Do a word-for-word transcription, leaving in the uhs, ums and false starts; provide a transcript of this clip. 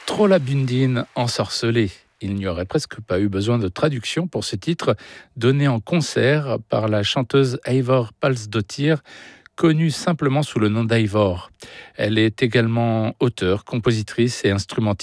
Trolla Bundin ensorcelée. Il n'y aurait presque pas eu besoin de traduction pour ce titre, donné en concert par la chanteuse Eivør Pálsdóttir, connue simplement sous le nom d'Eivør. Elle est également auteure, compositrice et instrumentiste.